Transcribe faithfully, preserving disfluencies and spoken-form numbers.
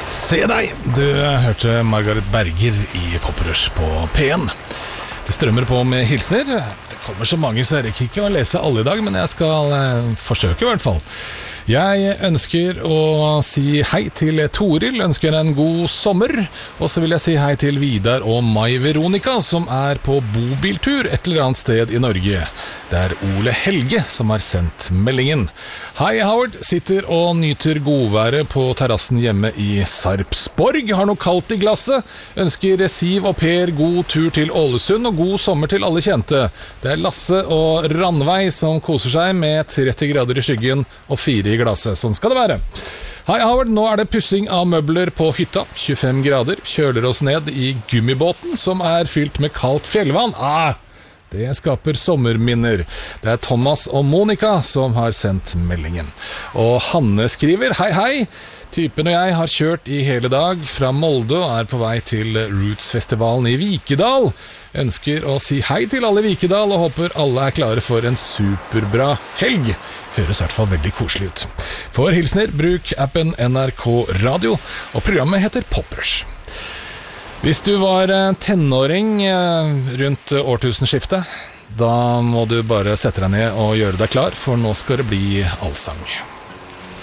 Se deg! Du hørte Margaret Berger i Poprush på P en. Det strømmer på med hilsner. Det kommer så mange, så jeg rekker ikke å lese alle i dag, men jeg skal eh, forsøke i hvert fall. Jeg ønsker å si hei til Toril, ønsker en god sommer. Og så vil jeg si hei til Vidar og Mai Veronica, som er på bobiltur et eller annet sted i Norge. Det er Ole Helge som har sendt meldingen. Hei Howard, sitter og nyter godværet på terrassen hjemme i Sarpsborg. Har noe kaldt i glasset. Ønsker Siv og Per god tur til Ålesund og god sommer til alle kjente. Det er Lasse og Randvei som koser seg med tretti grader i skyggen og fire i glasset. Sånn skal det være. Hei Howard, nå er det pussing av møbler på hytta. tjuefem grader, kjøler oss ned i gummibåten som er fylt med kaldt fjellvann. Ah, det skaper sommerminner. Det er Thomas og Monica som har sendt meldingen. Og Hanne skriver, hei hei. Typen og jeg har kjørt i hele dag fra Molde og er på vei til Roots-festivalen i Vikedal. Ønsker å si hei til alle i Vikedal og håper alle er klare for en superbra helg. Høres i hvert fall veldig koselig ut. For hilsner, bruk appen N R K Radio, og programmet heter Poprush. Hvis du var tenåring rundt årtusenskiftet, da må du bare sette deg ned og gjøre deg klar, for nå skal det bli allsang.